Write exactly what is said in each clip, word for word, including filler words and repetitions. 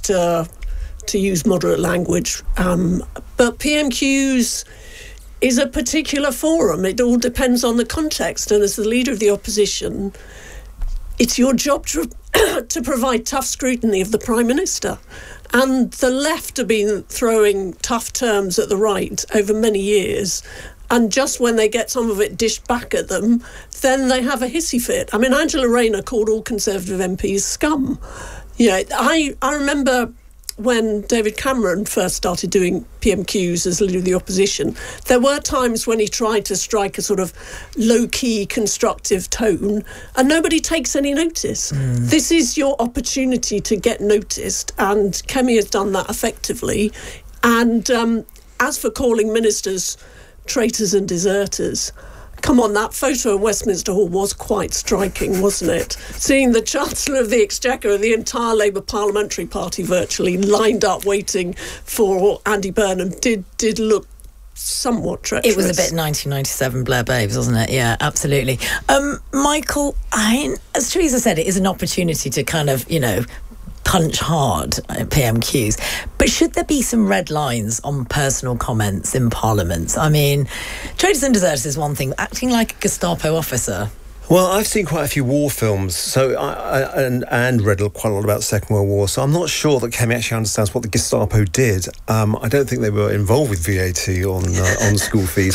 to to use moderate language. Um, but P M Qs is a particular forum. It all depends on the context. And as the leader of the opposition, it's your job to, to provide tough scrutiny of the Prime Minister. And the left have been throwing tough terms at the right over many years. And just when they get some of it dished back at them, then they have a hissy fit. I mean, Angela Rayner called all Conservative M Ps scum. You know, I, I remember when David Cameron first started doing P M Qs as leader of the opposition, there were times when he tried to strike a sort of low-key, constructive tone, and nobody takes any notice. Mm. This is your opportunity to get noticed, and Kemi has done that effectively. And um, as for calling ministers traitors and deserters, come on, that photo in Westminster Hall was quite striking, wasn't it? Seeing the Chancellor of the Exchequer and the entire Labour Parliamentary Party virtually lined up waiting for Andy Burnham did did look somewhat treacherous. It was a bit nineteen ninety-seven Blair Babes, wasn't it? Yeah, absolutely. Um, Michael, I mean, as Teresa said, it is an opportunity to kind of, you know, punch hard at P M Qs. But should there be some red lines on personal comments in Parliament? I mean, traitors and deserters is one thing, acting like a Gestapo officer. Well, I've seen quite a few war films, so I, I, and, and read quite a lot about the Second World War, so I'm not sure that Kemi actually understands what the Gestapo did. Um, I don't think they were involved with V A T on uh, on school fees.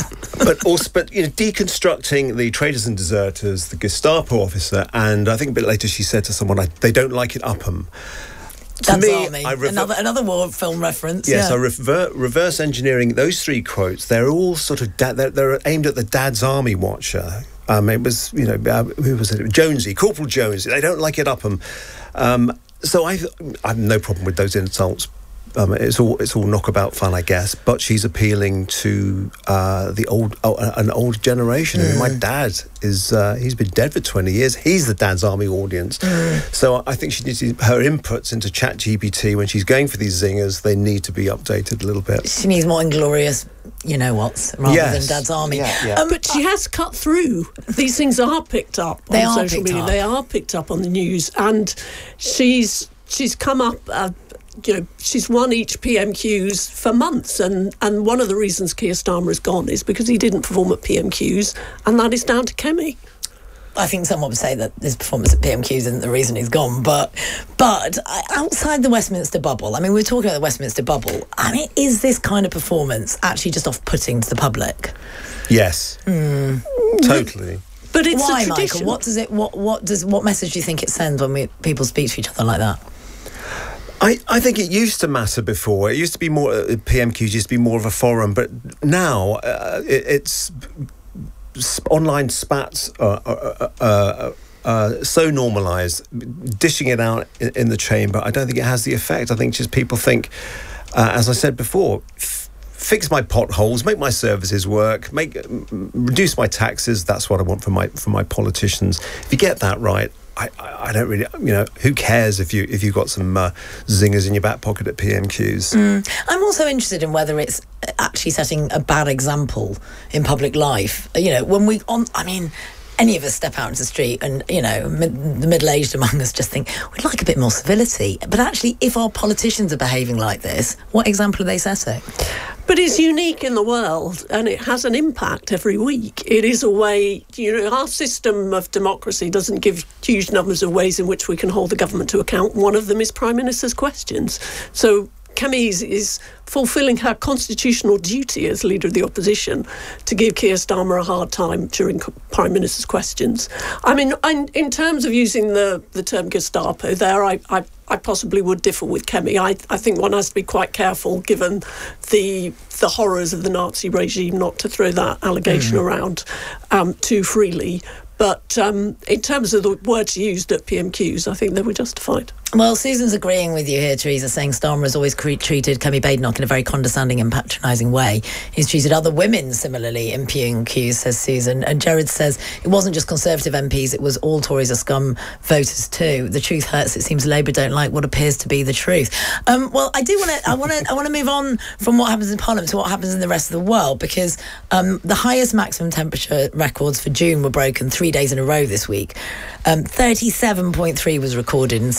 But also, but you know, deconstructing the traitors and deserters, the Gestapo officer, and I think a bit later she said to someone, I, "They don't like it Upham." To That's me, Army. I rever- another another war film reference. Yes, yeah. I rever- reverse engineering those three quotes. They're all sort of da- they're, they're aimed at the Dad's Army watcher. Um, it was, you know, uh, who was it? Jonesy, Corporal Jonesy. They don't like it Upham. Um, so I, I have no problem with those insults. Um, it's all it's all knockabout fun, I guess. But she's appealing to uh, the old oh, an old generation. Mm. I mean, my dad is uh, he's been dead for twenty years. He's the Dad's Army audience. Mm. So I think she needs to, her inputs into ChatGPT when she's going for these zingers. They need to be updated a little bit. She needs more inglorious, you know what's, rather yes. than Dad's Army. Yeah, yeah. Um, but she has cut through. These things are picked up they on are social media. Up. They are picked up on the news, and she's she's come up. Uh, you know, she's won each P M Qs for months, and, and one of the reasons Keir Starmer is gone is because he didn't perform at P M Qs, and that is down to Kemi. I think someone would say that his performance at P M Qs isn't the reason he's gone, but but outside the Westminster bubble, I mean, we're talking about the Westminster bubble. I mean, is this kind of performance actually just off-putting to the public? Yes, mm. totally. But it's why, a tradition. Michael? What does it? What what does what message do you think it sends when we, people speak to each other like that? I, I think it used to matter before. It used to be more, uh, P M Qs used to be more of a forum, but now uh, it, it's sp- online spats are uh, uh, uh, uh, so normalised, dishing it out in, in the chamber. I don't think it has the effect. I think just people think, uh, as I said before, f- fix my potholes, make my services work, make reduce my taxes. That's what I want from my from my politicians. If you get that right, I, I don't really, you know, who cares if you if you've got some uh, zingers in your back pocket at P M Qs? Mm. I'm also interested in whether it's actually setting a bad example in public life. You know, when we on, I mean, any of us step out into the street and, you know, mid, the middle-aged among us just think, we'd like a bit more civility. But actually, if our politicians are behaving like this, what example are they setting? But it's unique in the world, and it has an impact every week. It is a way, you know, our system of democracy doesn't give huge numbers of ways in which we can hold the government to account. One of them is Prime Minister's questions. So Kemi is, is fulfilling her constitutional duty as leader of the opposition to give Keir Starmer a hard time during Prime Minister's questions. I mean, in, in terms of using the, the term Gestapo there, I, I, I possibly would differ with Kemi. I, I think one has to be quite careful, given the the horrors of the Nazi regime, not to throw that allegation mm. around um, too freely. But um, in terms of the words used at P M Qs, I think they were justified. Well, Susan's agreeing with you here, Teresa, saying Starmer has always cre- treated Kemi Badenoch in a very condescending and patronising way. He's treated other women similarly in P M Qs, says Susan. And Jared says it wasn't just Conservative M Ps, it was all Tories are scum voters too. The truth hurts. It seems Labour don't like what appears to be the truth. Um, well, I do want to I want to I want to move on from what happens in Parliament to what happens in the rest of the world, because um, the highest maximum temperature records for June were broken three days in a row this week. Um, thirty-seven point three was recorded in Suffolk.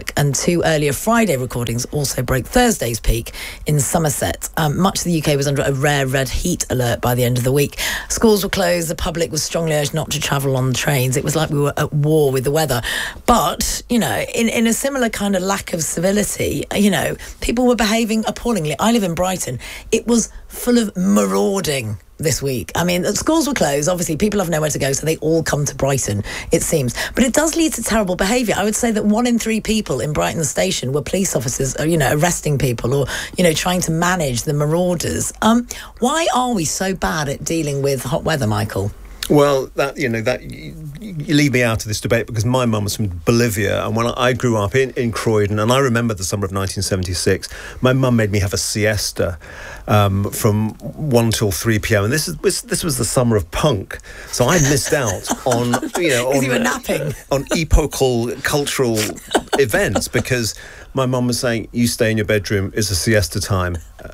peak, and two earlier Friday recordings also broke Thursday's peak in Somerset. Um, much of the U K was under a rare red heat alert by the end of the week. Schools were closed. The public was strongly urged not to travel on trains. It was like we were at war with the weather. But, you know, in, in a similar kind of lack of civility, you know, people were behaving appallingly. I live in Brighton. It was full of marauding this week. I mean, the schools were closed. Obviously, people have nowhere to go, so they all come to Brighton, it seems. But it does lead to terrible behaviour. I would say that one in three people in Brighton station were police officers, you know, arresting people or, you know, trying to manage the marauders. Um, why are we so bad at dealing with hot weather, Michael? Well, that you know that you, you leave me out of this debate because my mum was from Bolivia, and when I grew up in, in Croydon, and I remember the summer of nineteen seventy-six, my mum made me have a siesta um, from one till three p.m. and this is this, this was the summer of punk, so I missed out on you know on, you were napping. on epochal cultural events because my mum was saying, "You stay in your bedroom. It's a siesta time."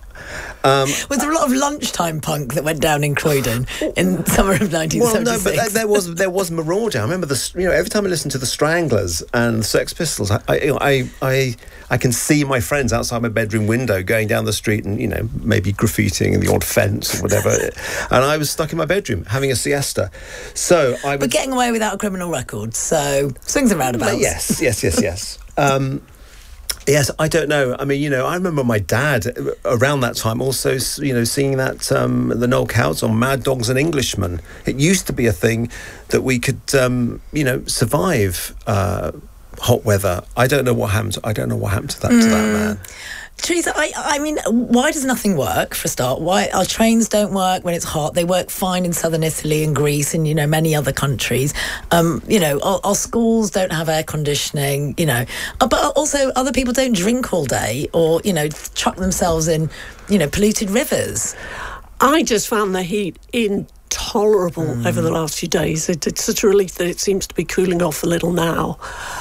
Um, was there a lot of lunchtime punk that went down in Croydon in summer of nineteen seventy-six? Well, no, but there was there was marauding. I remember the you know every time I listened to the Stranglers and the Sex Pistols, I I, I I I can see my friends outside my bedroom window going down the street and you know maybe graffitiing the odd fence or whatever, and I was stuck in my bedroom having a siesta. So I would, but getting away without a criminal record. So swings and roundabouts. Yes, yes, yes, yes. um, Yes, I don't know. I mean, you know, I remember my dad around that time also, you know, seeing that um, the Noel Coward on Mad Dogs and Englishmen. It used to be a thing that we could, um, you know, survive uh, hot weather. I don't know what happened. I don't know what happened to that mm. to that man. Teresa, I, I mean, why does nothing work, for a start? Why our trains don't work when it's hot? They work fine in southern Italy and Greece and, you know, many other countries. Um, you know, our, our schools don't have air conditioning, you know. Uh, but also other people don't drink all day or, you know, chuck themselves in, you know, polluted rivers. I just found the heat intolerable mm. over the last few days. It, it's such a relief that it seems to be cooling off a little now.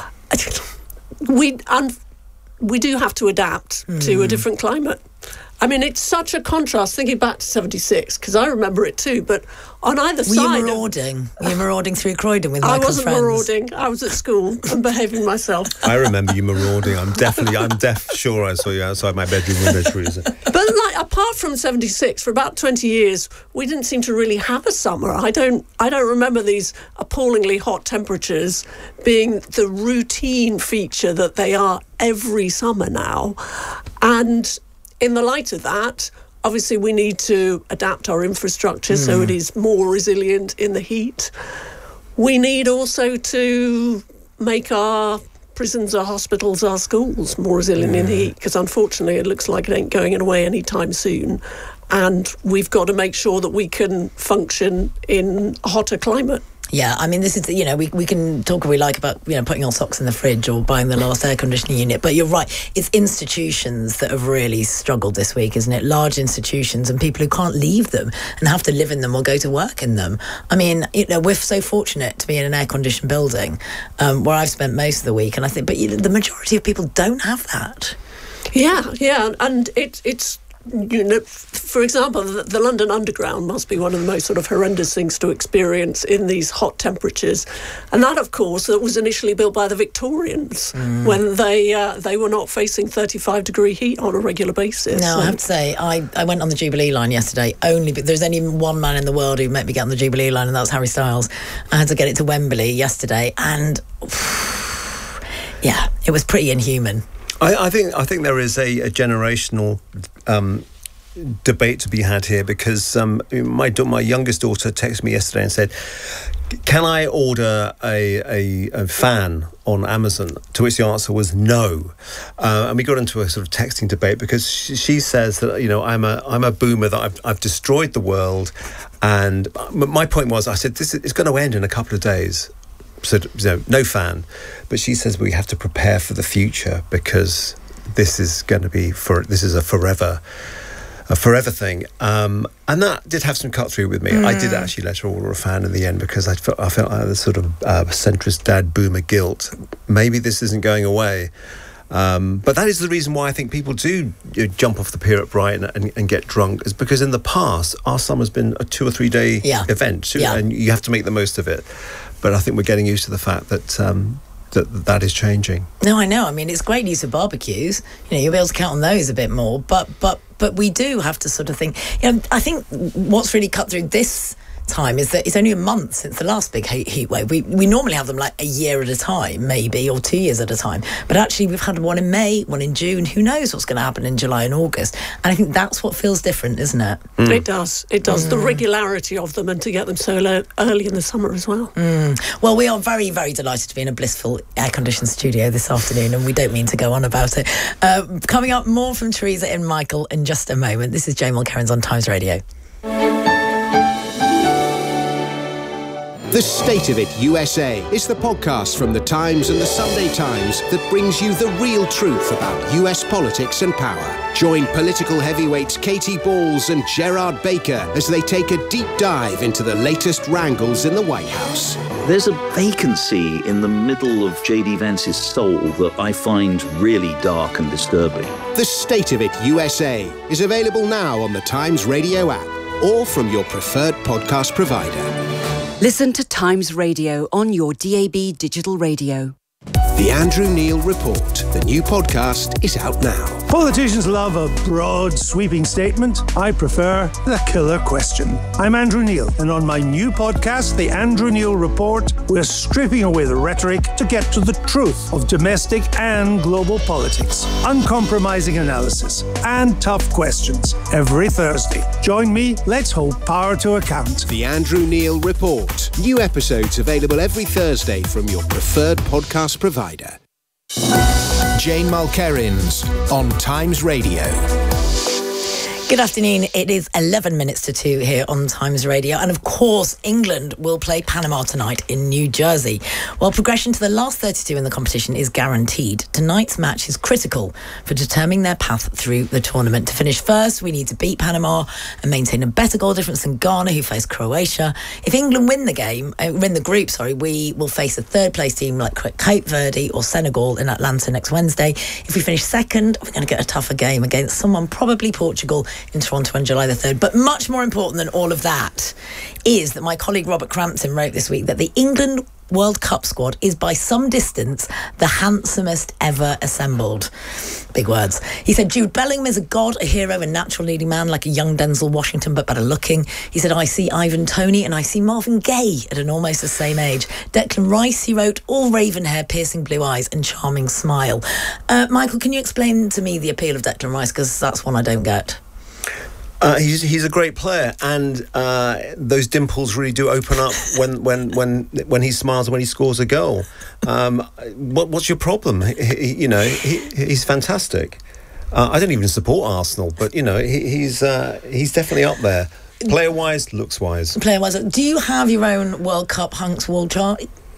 We... Un- We do have to adapt mm. to a different climate. I mean, it's such a contrast, thinking back to seventy-six, because I remember it too, but on either Were side... Were you marauding? Were you marauding through Croydon with Michael's I wasn't friends? marauding. I was at school and behaving myself. I remember you marauding. I'm definitely, I'm deaf sure I saw you outside my bedroom window, Teresa. But like, apart from seventy-six, for about twenty years, we didn't seem to really have a summer. I don't, I don't remember these appallingly hot temperatures being the routine feature that they are every summer now. And in the light of that, obviously we need to adapt our infrastructure mm. so it is more resilient in the heat. We need also to make our prisons, our hospitals, our schools more resilient mm. in the heat, because unfortunately it looks like it ain't going away anytime soon. And we've got to make sure that we can function in a hotter climate. Yeah, I mean, this is, you know, we, we can talk all we like about, you know, putting our socks in the fridge or buying the last air conditioning unit, but you're right, it's institutions that have really struggled this week, isn't it? Large institutions and people who can't leave them and have to live in them or go to work in them. I mean, you know, we're so fortunate to be in an air-conditioned building um, where I've spent most of the week, and I think, but you know, the majority of people don't have that. Yeah, yeah, and it, it's, you know, for example, the, the London Underground must be one of the most sort of horrendous things to experience in these hot temperatures. And that, of course, that was initially built by the Victorians mm. when they uh, they were not facing thirty-five degree heat on a regular basis. No, I have to say, I, I went on the Jubilee line yesterday only, but there's only one man in the world who made me get on the Jubilee line, and that was Harry Styles. I had to get it to Wembley yesterday, and yeah, it was pretty inhuman. I, I think I think there is a, a generational um, debate to be had here, because um, my my youngest daughter texted me yesterday and said, "Can I order a, a, a fan on Amazon?" To which the answer was no, uh, and we got into a sort of texting debate because she, she says that, you know, I'm a I'm a boomer, that I've I've destroyed the world, and my point was, I said, this is, it's going to end in a couple of days. So, you know, no fan. But she says we have to prepare for the future, because this is going to be for this is a forever a forever thing. Um, and that did have some cut through with me. Mm. I did actually let her order a fan in the end, because I felt I felt I had this sort of uh, centrist dad boomer guilt. Maybe this isn't going away. Um, but that is the reason why I think people do, you know, jump off the pier at Brighton and, and get drunk, is because in the past our summer's been a two or three day yeah. event, yeah. and you have to make the most of it. But I think we're getting used to the fact that um, that that is changing. No, I know. I mean, it's great use of barbecues. You know, you'll be able to count on those a bit more. But but but we do have to sort of think. You know, I think what's really cut through this time is that it's only a month since the last big heat, heat wave. We we normally have them like a year at a time, maybe, or two years at a time. But actually, we've had one in May, one in June. Who knows what's going to happen in July and August? And I think that's what feels different, isn't it? Mm. It does. It does. Mm. The regularity of them, and to get them so lo- early in the summer as well. Mm. Well, we are very, very delighted to be in a blissful air-conditioned studio this afternoon, and we don't mean to go on about it. Uh, coming up, more from Teresa and Michael in just a moment. This is Jane Mulkerrins on Times Radio. The State of It U S A is the podcast from The Times and The Sunday Times that brings you the real truth about U S politics and power. Join political heavyweights Katie Balls and Gerard Baker as they take a deep dive into the latest wrangles in the White House. There's a vacancy in the middle of J D Vance's soul that I find really dark and disturbing. The State of It U S A is available now on the Times Radio app or from your preferred podcast provider. Listen to Times Radio on your D A B digital radio. The Andrew Neil Report, the new podcast, is out now. Politicians love a broad, sweeping statement. I prefer the killer question. I'm Andrew Neil, and on my new podcast, The Andrew Neil Report, we're stripping away the rhetoric to get to the truth of domestic and global politics. Uncompromising analysis and tough questions every Thursday. Join me, let's hold power to account. The Andrew Neil Report. New episodes available every Thursday from your preferred podcast provider. Jane Mulkerrins on Times Radio. Good afternoon. It is eleven minutes to two here on Times Radio. And of course, England will play Panama tonight in New Jersey. While progression to the last thirty-two in the competition is guaranteed, tonight's match is critical for determining their path through the tournament. To finish first, we need to beat Panama and maintain a better goal difference than Ghana, who face Croatia. If England win the game, uh, win the group, sorry, we will face a third place team like Cape Verde or Senegal in Atlanta next Wednesday. If we finish second, we're going to get a tougher game against someone, probably Portugal, in Toronto on July the third. But much more important than all of that is that my colleague Robert Crampton wrote this week that the England World Cup squad is by some distance the handsomest ever assembled. Big words. He said Jude Bellingham is a god, a hero, a natural leading man, like a young Denzel Washington, but better looking. He said, I see Ivan Toney and I see Marvin Gaye at an almost the same age. Declan Rice, he wrote, all raven hair, piercing blue eyes and charming smile. Uh, Michael, can you explain to me the appeal of Declan Rice? Because that's one I don't get. Uh, he's he's a great player, and uh, those dimples really do open up when when when when he smiles and when he scores a goal. Um, what what's your problem? He, he, you know, he, he's fantastic. Uh, I don't even support Arsenal, but you know, he, he's uh, he's definitely up there, player wise, looks wise. Player wise, do you have your own World Cup hunks wall chart?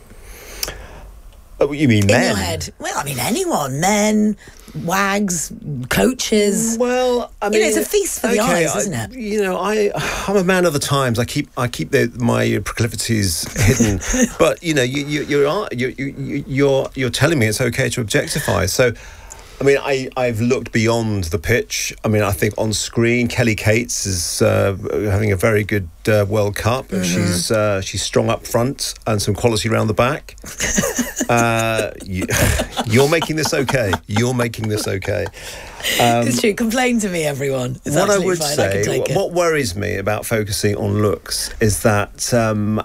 Oh, you mean men? In your head? Well, I mean anyone, men, wags, coaches. Well, I mean, you know, it's a feast for the okay, eyes, isn't it? I, you know, I I'm a man of the times. I keep I keep the, my proclivities hidden, but you know, you you you're you you you're you're telling me it's okay to objectify. So, I mean, I I've looked beyond the pitch. I mean, I think on screen, Kelly Cates is uh, having a very good uh, World Cup. Mm-hmm. She's uh, she's strong up front and some quality around the back. uh, you, you're making this okay. You're making this okay. Um, it's true. Complain to me, everyone. It's what I would fine. say, I what worries me about focusing on looks is that um,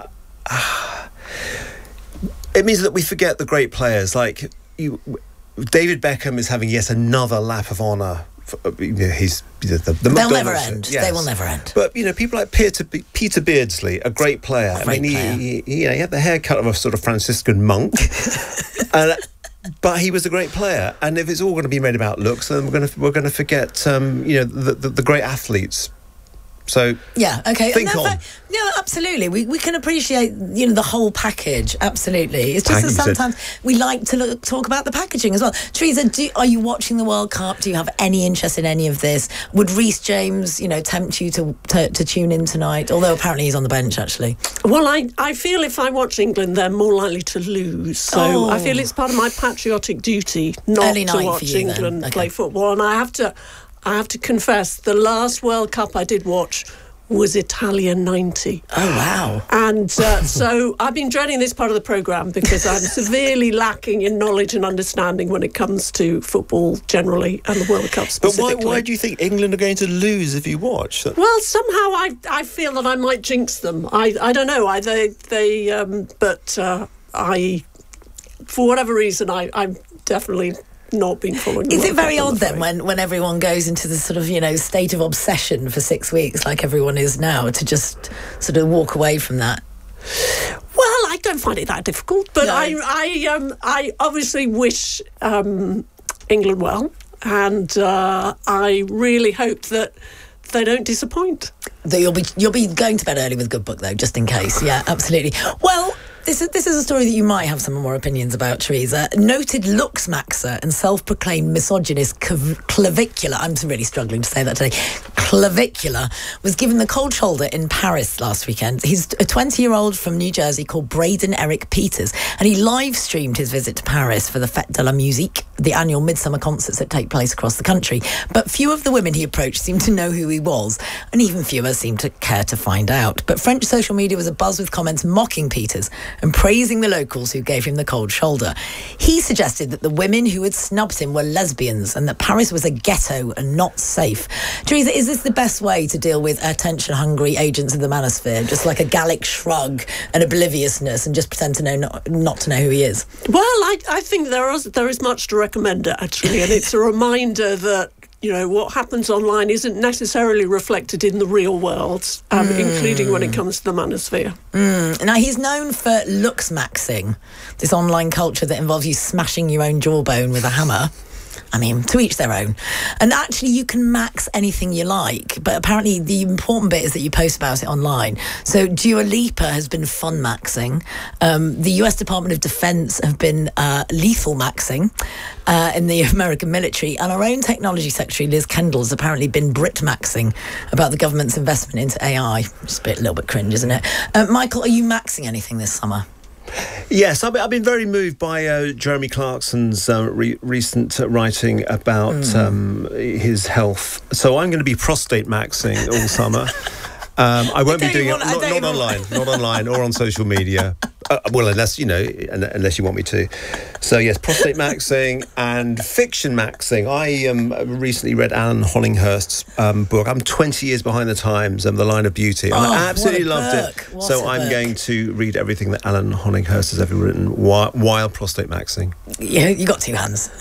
it means that we forget the great players. Like you, David Beckham is having yet another lap of honour. He's the, the, the They'll never end. Yes. They will never end. But you know, people like Peter, Peter Beardsley, a great player. Great I mean, player. He, he, you know, he had the haircut of a sort of Franciscan monk, and, but he was a great player. And if it's all going to be made about looks, then we're going to we're going to forget, um, you know, the, the, the great athletes. So yeah, okay. Think no, on. But, no, absolutely. We we can appreciate, you know, the whole package. Absolutely. It's just that sometimes we like to look, talk about the packaging as well. Teresa, do, are you watching the World Cup? Do you have any interest in any of this? Would Reece James, you know, tempt you to, to to tune in tonight? Although apparently he's on the bench, actually. Well, I, I feel if I watch England, they're more likely to lose. So Oh. I feel it's part of my patriotic duty not Early to night for watch you, then. England Okay. play football. And I have to, I have to confess, the last World Cup I did watch was Italian ninety. Oh, wow. And uh, so I've been dreading this part of the programme because I'm severely lacking in knowledge and understanding when it comes to football generally and the World Cup But specifically. why, why do you think England are going to lose if you watch? Well, somehow I I feel that I might jinx them. I, I don't know. I they they um, but uh, I for whatever reason I I'm definitely not been following. Is it very odd then when, when everyone goes into this sort of, you know, state of obsession for six weeks like everyone is now to just sort of walk away from that? Well, I don't find it that difficult, but No. I I um I obviously wish um, England well, and uh, I really hope that they don't disappoint. That you'll be you'll be going to bed early with a good book though, just in case. Yeah, absolutely. Well, this is this is a story that you might have some more opinions about, Teresa. Noted looks maxer and self-proclaimed misogynist Cav- Clavicular. I'm really struggling to say that today. Clavicular was given the cold shoulder in Paris last weekend. He's a twenty-year-old from New Jersey called Braden Eric Peters, and he live streamed his visit to Paris for the Fête de la Musique, the annual midsummer concerts that take place across the country. But few of the women he approached seemed to know who he was, and even fewer seemed to care to find out. But French social media was abuzz with comments mocking Peters and praising the locals who gave him the cold shoulder. He suggested that the women who had snubbed him were lesbians and that Paris was a ghetto and not safe. Teresa, is this the best way to deal with attention-hungry agents of the manosphere? Just like a Gallic shrug and obliviousness and just pretend to know not, not to know who he is? Well, I, I think there is there is much to recommend it, actually, and it's a reminder that, you know, what happens online isn't necessarily reflected in the real world, um, mm. including when it comes to the manosphere. Mm. Now, he's known for looks maxing, this online culture that involves you smashing your own jawbone with a hammer. I mean, to each their own. And actually, you can max anything you like, but apparently the important bit is that you post about it online. So Dua Lipa has been fun maxing. Um, the U S Department of Defense have been uh, lethal maxing uh, in the American military. And our own technology secretary, Liz Kendall, has apparently been Brit maxing about the government's investment into A I. Just a bit, a little bit cringe, isn't it? Uh, Michael, are you maxing anything this summer? Yes, I've been, I've been very moved by uh, Jeremy Clarkson's uh, re- recent uh, writing about mm. um, his health. So I'm going to be prostate maxing all summer. Um, I won't I be doing want, it not, not online, not online or on social media. Uh, well, unless you know, unless you want me to. So yes, prostate maxing and fiction maxing. I um, recently read Alan Hollinghurst's um, book. I'm twenty years behind the times. Um, The Line of Beauty. And oh, I absolutely loved book. it. What so I'm book. going to read everything that Alan Hollinghurst has ever written while, while prostate maxing. Yeah, you got two hands.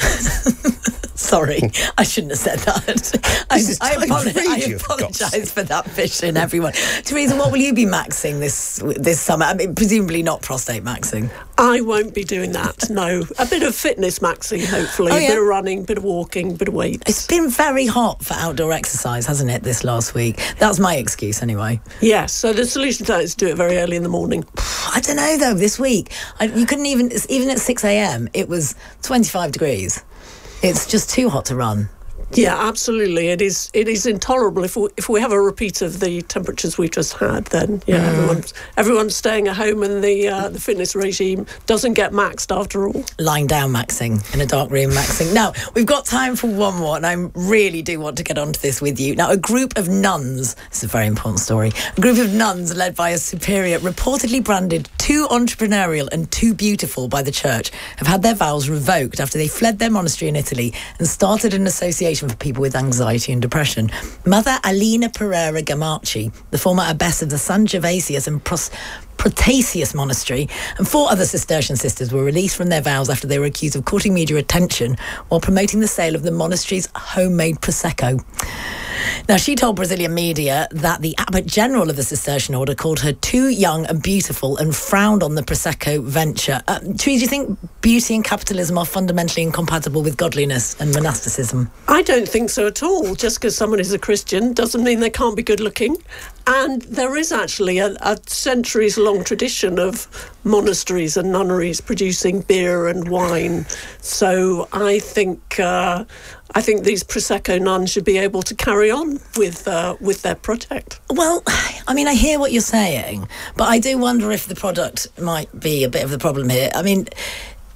Sorry, I shouldn't have said that. I, I, apolo- I apologise for that vision, everyone. Teresa, what will you be maxing this this summer? I mean, presumably not prostate maxing. I won't be doing that, no. A bit of fitness maxing, hopefully. Oh, a yeah? bit of running, a bit of walking, a bit of weights. It's been very hot for outdoor exercise, hasn't it, this last week? That's my excuse, anyway. Yes, so the solution to that is to do it very early in the morning. I don't know, though, this week. I, you couldn't even, even at six a.m, it was twenty-five degrees. It's just too hot to run. Yeah, absolutely. It is. It is intolerable. If we, if we have a repeat of the temperatures we just had, then yeah, mm. everyone's everyone's staying at home, and the uh, the fitness regime doesn't get maxed after all. Lying down maxing in a dark room maxing. Now we've got time for one more, and I really do want to get onto this with you. Now, a group of nuns. This is a very important story. A group of nuns led by a superior, reportedly branded too entrepreneurial and too beautiful by the church, have had their vows revoked after they fled their monastery in Italy and started an association for people with anxiety and depression. Mother Alina Pereira Gamachi, the former abbess of the San Gervasius and Pros- Protasius Monastery, and four other Cistercian sisters were released from their vows after they were accused of courting media attention while promoting the sale of the monastery's homemade Prosecco. Now, she told Brazilian media that the Abbot General of the Cistercian Order called her too young and beautiful and frowned on the Prosecco venture. Uh, Teresa, do you think beauty and capitalism are fundamentally incompatible with godliness and monasticism? I don't think so at all. Just because someone is a Christian doesn't mean they can't be good looking. And there is actually a, a centuries-long tradition of monasteries and nunneries producing beer and wine. So I think uh, I think these Prosecco nuns should be able to carry on with uh, with their project. Well, I mean, I hear what you're saying, but I do wonder if the product might be a bit of the problem here. I mean,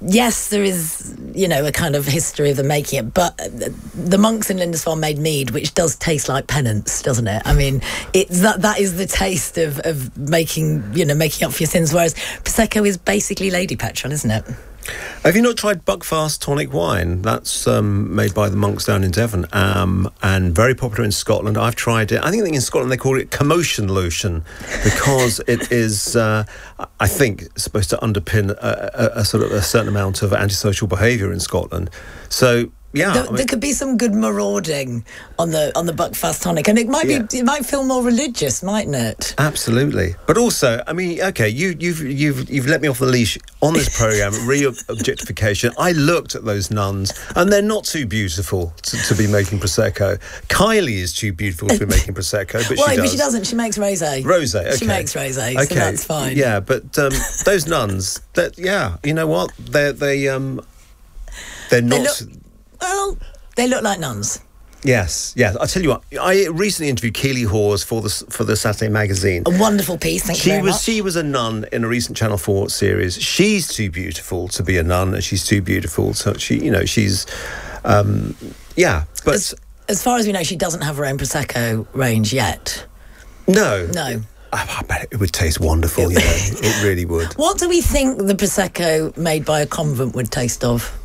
yes, there is, you know, a kind of history of them making it, but the monks in Lindisfarne made mead, which does taste like penance, doesn't it? I mean, it's that that is the taste of, of making, you know, making up for your sins, whereas Prosecco is basically lady petrol, isn't it? Have you not tried Buckfast tonic wine? That's um, made by the monks down in Devon, um, and very popular in Scotland. I've tried it. I think in Scotland they call it commotion lotion because it is, uh, I think, supposed to underpin a, a, a sort of a certain amount of antisocial behaviour in Scotland. So. Yeah, there, I mean, there could be some good marauding on the on the Buckfast tonic, and it might Yeah. be it might feel more religious, mightn't it? absolutely. But also, I mean, okay, you, you've you've you've let me off the leash on this programme. Re-objectification. I looked at those nuns, and they're not too beautiful to, to be making prosecco. Kylie is too beautiful to be making prosecco, but Why? she does. But she doesn't. She makes rosé. Rosé. Okay. She makes rosé, Okay, so that's fine. Yeah, but um, those nuns, that yeah, you know what? They they um they're They not. look, well, they look like nuns. Yes, yes. I'll tell you what. I recently interviewed Keely Hawes for the for the Saturday Magazine. A wonderful piece. Thank She you very was much. she was a nun in a recent Channel Four series. She's too beautiful to be a nun, and she's too beautiful. So she, you know, she's, um, yeah. But As, as far as we know, she doesn't have her own Prosecco range yet. no, No. I, I bet it would taste wonderful. You know, it really would. What do we think the Prosecco made by a convent would taste of?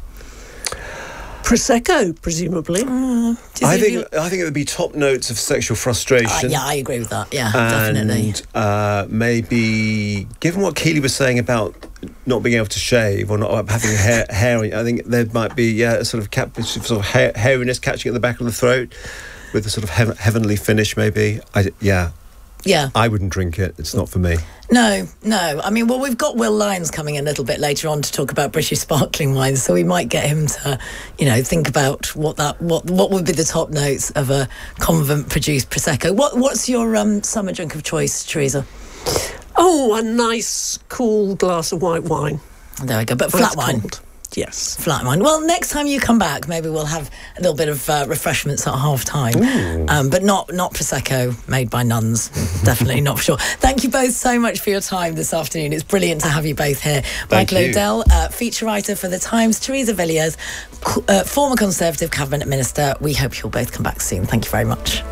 Prosecco, presumably. Do you I you- think I think it would be top notes of sexual frustration. Uh, yeah, I agree with that. Yeah, and definitely. uh, maybe, given what Keely was saying about not being able to shave or not having hair, hair, I think there might be yeah, a sort of cap, sort of hair, hairiness catching at the back of the throat, with a sort of heav- heavenly finish. Maybe, I, yeah, Yeah. I wouldn't drink it. It's not for me. No, no. I mean, well, we've got Will Lyons coming in a little bit later on to talk about British sparkling wines, so we might get him to, you know, think about what that what what would be the top notes of a convent-produced prosecco. What what's your um, summer drink of choice, Teresa? Oh, a nice, cool glass of white wine. There we go. But Ice flat wine. cold. Yes. Flat wine. Well, next time you come back, maybe we'll have a little bit of uh, refreshments at half time. Um, but not not Prosecco made by nuns. Definitely not for sure. Thank you both so much for your time this afternoon. It's brilliant to have you both here. Thank Michael you. O'Dell, uh, feature writer for The Times, Teresa Villiers, uh, former Conservative Cabinet Minister. We hope you'll both come back soon. Thank you very much.